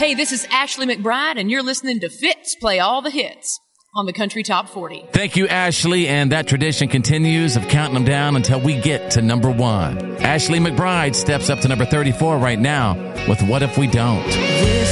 Hey, this is Ashley McBride, and you're listening to Fitz Play All the Hits on the Country Top 40. Thank you, Ashley, and that tradition continues of counting them down until we get to number 1. Ashley McBride steps up to number 34 right now with What If We Don't?